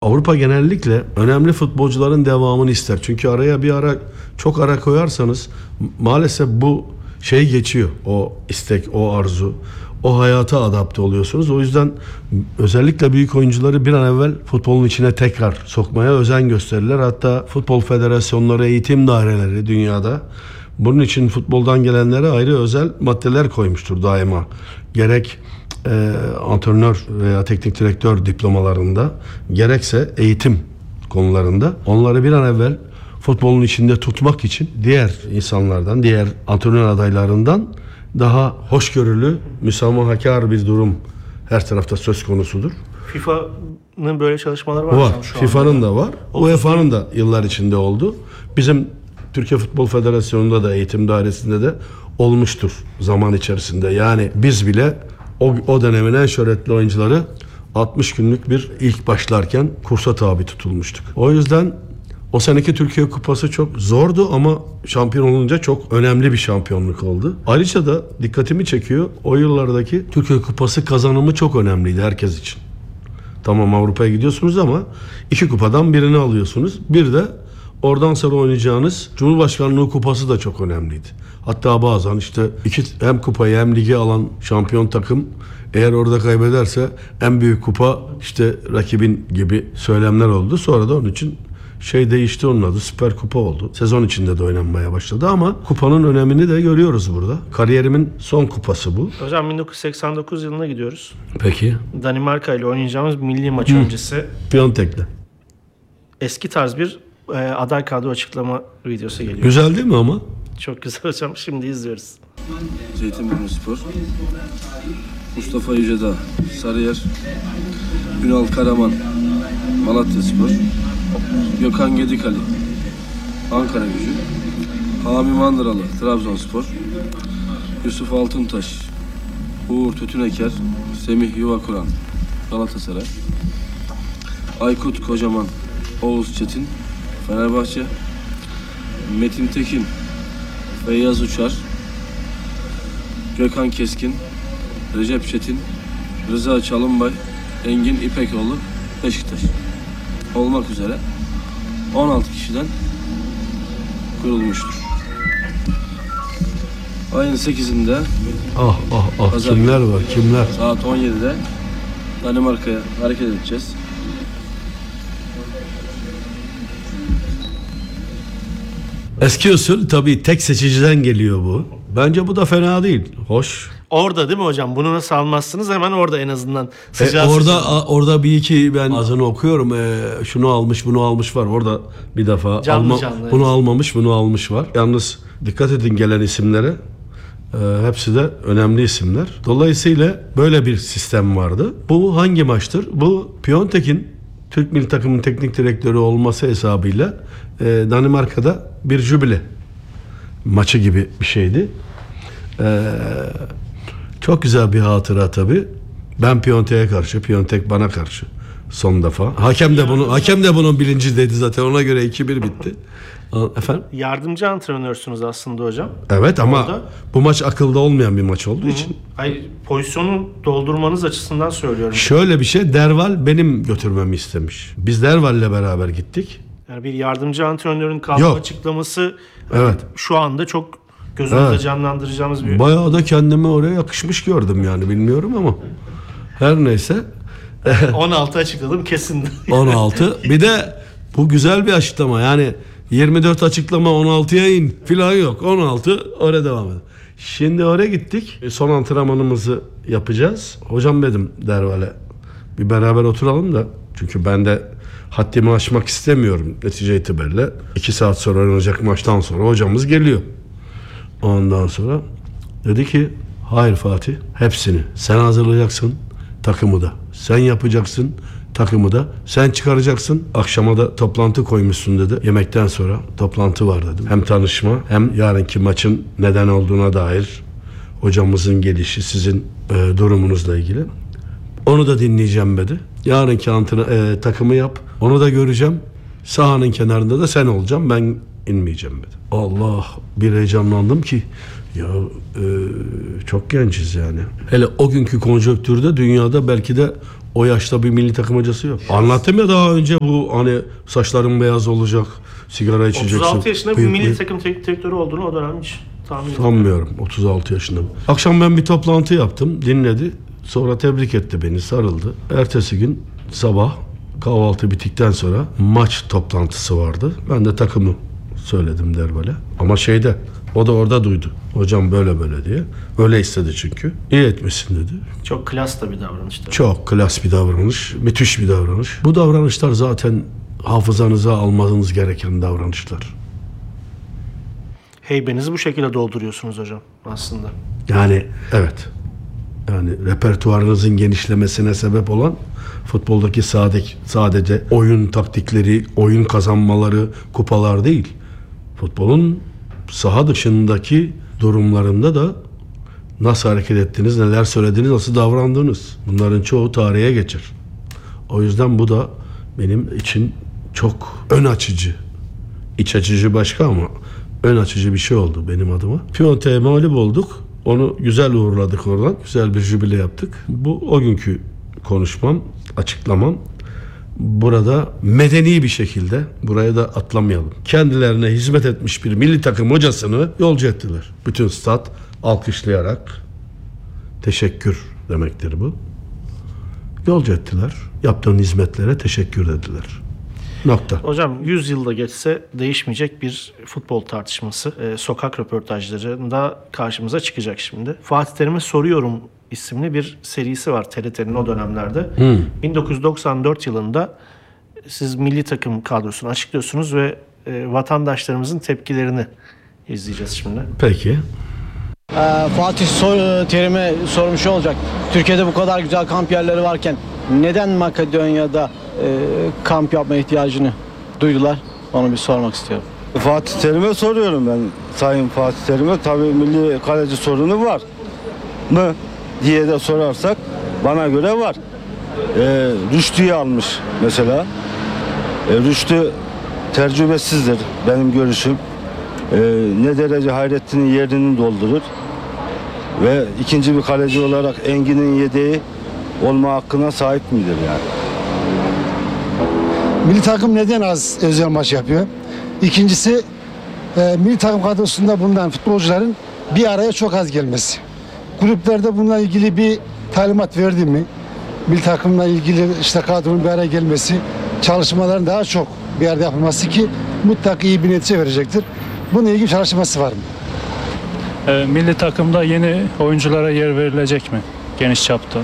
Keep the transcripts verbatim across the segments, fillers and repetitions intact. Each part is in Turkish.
Avrupa genellikle önemli futbolcuların devamını ister. Çünkü araya bir ara çok ara koyarsanız maalesef bu şey geçiyor. O istek, o arzu, o hayata adapte oluyorsunuz. O yüzden özellikle büyük oyuncuları bir an evvel futbolun içine tekrar sokmaya özen gösterirler. Hatta futbol federasyonları, eğitim daireleri dünyada bunun için futboldan gelenlere ayrı özel maddeler koymuştur daima. Gerek e, antrenör veya teknik direktör diplomalarında, gerekse eğitim konularında onları bir an evvel futbolun içinde tutmak için diğer insanlardan, diğer antrenör adaylarından daha hoşgörülü, müsamahakar bir durum her tarafta söz konusudur. FIFA'nın böyle çalışmaları var. Var. FIFA'nın da var. U E F A'nın da yıllar içinde oldu. Bizim Türkiye Futbol Federasyonu'nda da eğitim dairesinde de olmuştur zaman içerisinde. Yani biz bile o, o dönemin en şöhretli oyuncuları altmış günlük bir ilk başlarken kursa tabi tutulmuştuk. O yüzden o seneki Türkiye Kupası çok zordu ama şampiyon olunca çok önemli bir şampiyonluk oldu. Ayrıca da dikkatimi çekiyor, o yıllardaki Türkiye Kupası kazanımı çok önemliydi herkes için. Tamam, Avrupa'ya gidiyorsunuz ama iki kupadan birini alıyorsunuz. Bir de oradan sonra oynayacağınız Cumhurbaşkanlığı Kupası da çok önemliydi. Hatta bazen işte iki hem kupayı hem ligi alan şampiyon takım eğer orada kaybederse en büyük kupa işte rakibin gibi söylemler oldu. Sonra da onun için şey değişti, onun adı Süper Kupa oldu. Sezon içinde de oynanmaya başladı ama kupanın önemini de görüyoruz burada. Kariyerimin son kupası bu. Hocam bin dokuz yüz seksen dokuz yılına gidiyoruz. Peki. Danimarka ile oynayacağımız milli maç Hı. öncesi. Piontek'le. Eski tarz bir e, aday kadro açıklama videosu geliyor. Güzel değil mi ama? Çok güzel hocam. Şimdi izliyoruz. Zeytinburnuspor, Mustafa Yücedağ, Sarıyer, Ünal Karaman, Malatyaspor, Gökhan Gedikali, Ankaragücü, Hami Mandıralı, Trabzonspor, Yusuf Altıntaş, Uğur Tütüneker, Semih Yuvakuran, Galatasaray, Aykut Kocaman, Oğuz Çetin, Fenerbahçe, Metin Tekin, Feyyaz Uçar, Gökhan Keskin, Recep Çetin, Rıza Çalınbay, Engin İpekoğlu, Beşiktaş olmak üzere on altı kişiden kurulmuştur. Ayın sekizinde ah ah ah kimler var kimler? Saat on yedide Danimarka'ya hareket edeceğiz. Eski usul tabii tek seçiciden geliyor bu. Bence bu da fena değil. Hoş. Orada değil mi hocam? Bunu nasıl almazsınız? Hemen orada en azından. E, orada a, orada bir iki ben azını okuyorum. E, şunu almış, bunu almış var. Orada bir defa canlı, alma, canlı, bunu evet. almamış, bunu almış var. Yalnız dikkat edin gelen isimlere. E, hepsi de önemli isimler. Dolayısıyla böyle bir sistem vardı. Bu hangi maçtır? Bu Piontek'in Türk milli takımın teknik direktörü olması hesabıyla e, Danimarka'da bir jübile maçı gibi bir şeydi. Eee Çok güzel bir hatıra tabii. Ben Piontek'e karşı, Piontek bana karşı son defa. Hakem de bunu, hakem de bunun bilincindeydi zaten. Ona göre iki bir bitti. Efendim? Yardımcı antrenörsünüz aslında hocam. Evet ama orada, bu maç akılda olmayan bir maç olduğu Hı-hı. için. Hayır, pozisyonu doldurmanız açısından söylüyorum. Şöyle bir şey, Derval benim götürmemi istemiş. Biz Derval'le beraber gittik. Yani bir yardımcı antrenörün kadro Yok. açıklaması evet. şu anda çok gözümüzde evet. canlandıracağımız bir... Bayağı da kendimi oraya yakışmış gördüm yani, bilmiyorum ama. Her neyse. on altı açıkladım kesin. on altı. Bir de bu güzel bir açıklama. Yani yirmi dört açıklama on altıya in filan yok. on altı oraya devam edelim. Şimdi oraya gittik. Son antrenmanımızı yapacağız. Hocam dedim Derval'e, bir beraber oturalım da. Çünkü ben de haddimi aşmak istemiyorum netice itibariyle. iki saat sonra oynanacak maçtan sonra hocamız geliyor. Ondan sonra dedi ki hayır Fatih, hepsini sen hazırlayacaksın, takımı da sen yapacaksın, takımı da sen çıkaracaksın. Akşama da toplantı koymuşsun dedi. Yemekten sonra toplantı var dedim. Hem tanışma hem yarınki maçın neden olduğuna dair hocamızın gelişi, sizin e, durumunuzla ilgili. Onu da dinleyeceğim dedi. Yarınki antına, e, takımı yap. Onu da göreceğim. Sahanın kenarında da sen olacaksın. Ben inmeyeceğim dedi. Allah, bir heyecanlandım ki ya e, çok genciz yani. Hele o günkü konjonktürde dünyada belki de O yaşta bir milli takım hocası yok. Anlattım ya daha önce, bu hani saçların beyaz olacak, sigara içeceksin. otuz altı yaşında bir Bıyık milli bıyık. takım teknik direktörü olduğunu o dönem hiç tahmin etmiyorum. Sanmıyorum. otuz altı yaşında. Akşam ben bir toplantı yaptım. Dinledi. Sonra tebrik etti beni. Sarıldı. Ertesi gün sabah kahvaltı bittikten sonra maç toplantısı vardı. Ben de takımı söyledim der böyle. Ama şeyde, o da orada duydu. Hocam böyle böyle diye. Öyle istedi çünkü. İyi etmişsin dedi. Çok klas da bir davranıştı. Çok klas bir davranış. Müthiş bir davranış. Bu davranışlar zaten hafızanıza almanız gereken davranışlar. Heybenizi bu şekilde dolduruyorsunuz hocam aslında. Yani evet. Yani repertuarınızın genişlemesine sebep olan futboldaki sadece, sadece oyun taktikleri, oyun kazanmaları, kupalar değil. Futbolun saha dışındaki durumlarında da nasıl hareket ettiniz, neler söylediniz, nasıl davrandınız. Bunların çoğu tarihe geçer. O yüzden bu da benim için çok ön açıcı. İç açıcı başka ama ön açıcı bir şey oldu benim adıma. Piyontek'e mağlup olduk. Onu güzel uğurladık oradan. Güzel bir jübile yaptık. Bu o günkü konuşmam, açıklamam. Burada medeni bir şekilde, buraya da atlamayalım, kendilerine hizmet etmiş bir milli takım hocasını yolcu ettiler. Bütün stat alkışlayarak, teşekkür demektir bu, yolcu ettiler. Yaptığın hizmetlere teşekkür dediler. Nokta. Hocam yüz yılda geçse değişmeyecek bir futbol tartışması e, sokak röportajlarında karşımıza çıkacak şimdi. Fatih Terim'e Soruyorum isimli bir serisi var T R T'nin o dönemlerde. Hmm. bin dokuz yüz doksan dört yılında siz milli takım kadrosunu açıklıyorsunuz ve e, vatandaşlarımızın tepkilerini izleyeceğiz şimdi. Peki. Ee, Fatih sor, Terim'e sormuş olacak. Türkiye'de bu kadar güzel kamp yerleri varken neden Makedonya'da e, kamp yapma ihtiyacını duydular? Onu bir sormak istiyorum. Fatih Terim'e soruyorum ben. Sayın Fatih Terim'e tabii milli kaleci sorunu var mı diye de sorarsak bana göre var. Ee, Rüştü'yü almış mesela. Ee, Rüştü tecrübesizdir benim görüşüm. Ee, ne derece Hayrettin'in yerini doldurur. Ve ikinci bir kaleci olarak Engin'in yedeği olma hakkına sahip midir yani? Milli takım neden az özel maç yapıyor? İkincisi, e, milli takım kadrosunda bulunan futbolcuların bir araya çok az gelmesi. Kulüplerde bununla ilgili bir talimat verdi mi? Milli takımla ilgili işte kadronun bir araya gelmesi, çalışmaların daha çok bir arada yapılması ki mutlaka iyi bir netice verecektir. Bununla ilgili çalışması var mı? E, milli takımda yeni oyunculara yer verilecek mi? Geniş çapta.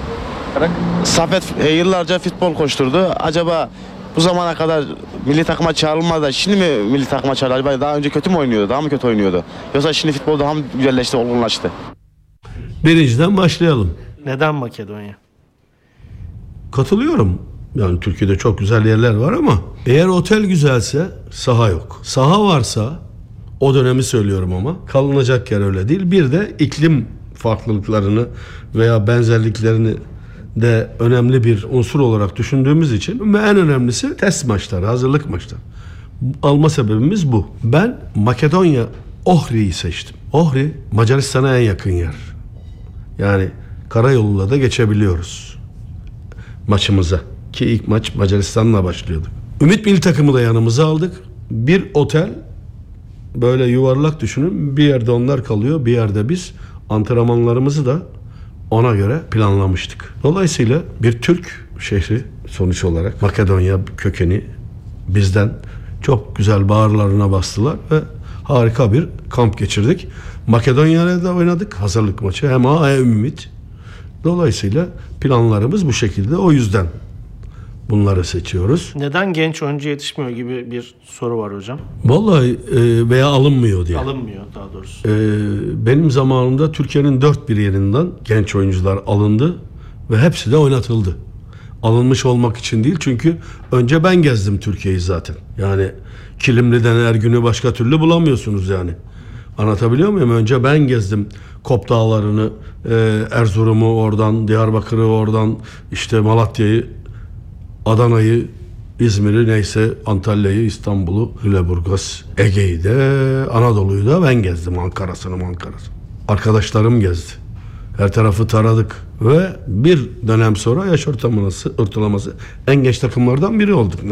Safet e, yıllarca futbol koşturdu. Acaba bu zamana kadar milli takıma çağrılmadı da şimdi mi milli takıma çağrıldı? Acaba daha önce kötü mü oynuyordu? Daha mı kötü oynuyordu? Yoksa şimdi futbol daha mı güzelleşti, olgunlaştı? Birinciden başlayalım. Neden Makedonya? Katılıyorum. Yani Türkiye'de çok güzel yerler var ama eğer otel güzelse saha yok. Saha varsa, o dönemi söylüyorum ama kalınacak yer öyle değil. Bir de iklim farklılıklarını veya benzerliklerini de önemli bir unsur olarak düşündüğümüz için ve en önemlisi test maçları, hazırlık maçları. Alma sebebimiz bu. Ben Makedonya Ohri'yi seçtim. Ohri Macaristan'a en yakın yer. Yani karayoluyla da geçebiliyoruz maçımıza. Ki ilk maç Macaristan'la başlıyorduk. Ümit milli takımı da yanımıza aldık. Bir otel, böyle yuvarlak düşünün. Bir yerde onlar kalıyor, bir yerde biz. Antrenmanlarımızı da ona göre planlamıştık. Dolayısıyla bir Türk şehri sonuç olarak, Makedonya kökeni, bizden çok güzel bağırlarına bastılar ve harika bir kamp geçirdik. Makedonya'da da oynadık hazırlık maçı. Hem A hem Ümit. Dolayısıyla planlarımız bu şekilde. O yüzden bunları seçiyoruz. Neden genç oyuncu yetişmiyor gibi bir soru var hocam. Vallahi e, veya alınmıyor diye. Alınmıyor daha doğrusu. E, benim zamanımda Türkiye'nin dört bir yerinden genç oyuncular alındı ve hepsi de oynatıldı. Alınmış olmak için değil, çünkü önce ben gezdim Türkiye'yi zaten. Yani Kilimli'den Ergün'ü başka türlü bulamıyorsunuz yani. Anlatabiliyor muyum? Önce ben gezdim Kop Dağları'nı, e, Erzurum'u oradan, Diyarbakır'ı oradan, işte Malatya'yı, Adana'yı, İzmir'i, neyse Antalya'yı, İstanbul'u, Lüleburgaz, Ege'yi de, Anadolu'yu da ben gezdim. Ankara'sını Ankara'sını. Arkadaşlarım gezdi. Her tarafı taradık Ve bir dönem sonra yaş ortalaması, ortalaması en genç takımlardan biri olduk.